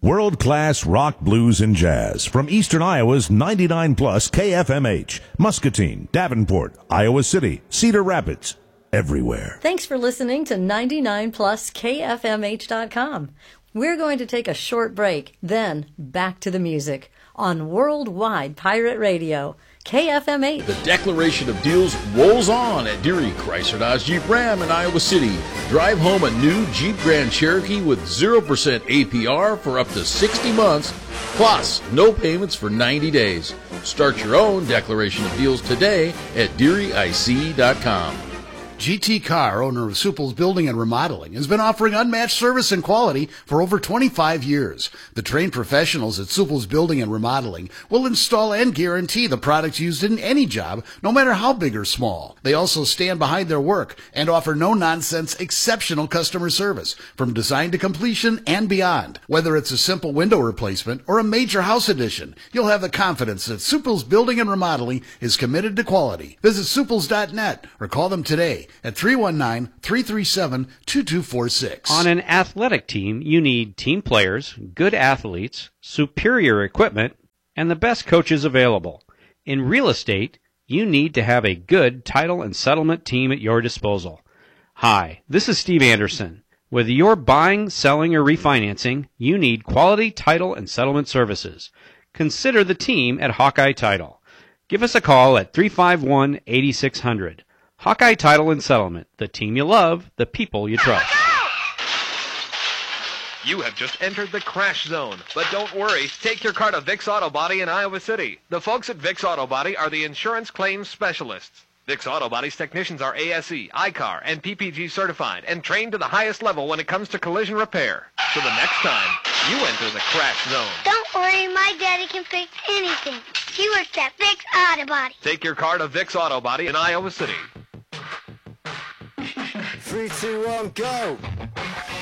World-class rock, blues, and jazz from Eastern Iowa's 99 plus KFMH, Muscatine, Davenport, Iowa City, Cedar Rapids, everywhere. Thanks for listening to 99 plus KFMH.com. We're going to take a short break, then back to the music on Worldwide Pirate Radio, KFMH. The declaration of deals rolls on at Deary Chrysler Dodge Jeep Ram in Iowa City. Drive home a new Jeep Grand Cherokee with 0% APR for up to 60 months, plus no payments for 90 days. Start your own declaration of deals today at DearyIC.com. GT Carr, owner of Supple's Building and Remodeling, has been offering unmatched service and quality for over 25 years. The trained professionals at Supple's Building and Remodeling will install and guarantee the products used in any job, no matter how big or small. They also stand behind their work and offer no-nonsense, exceptional customer service from design to completion and beyond. Whether it's a simple window replacement or a major house addition, you'll have the confidence that Supple's Building and Remodeling is committed to quality. Visit Supples.net or call them today at 319-337-2246. On an athletic team, you need team players, good athletes, superior equipment, and the best coaches available. In real estate, you need to have a good title and settlement team at your disposal. Hi, this is Steve Anderson. Whether you're buying, selling, or refinancing, you need quality title and settlement services. Consider the team at Hawkeye Title. Give us a call at 351-8600. Hawkeye Title and Settlement, the team you love, the people you trust. You have just entered the crash zone. But don't worry, take your car to Vic's Auto Body in Iowa City. The folks at Vic's Auto Body are the insurance claims specialists. Vic's Auto Body's technicians are ASE, ICAR, and PPG certified and trained to the highest level when it comes to collision repair. So the next time, you enter the crash zone. Don't worry, my daddy can fix anything. He works at Vic's Auto Body. Take your car to Vic's Auto Body in Iowa City. 3, 2, 1, go!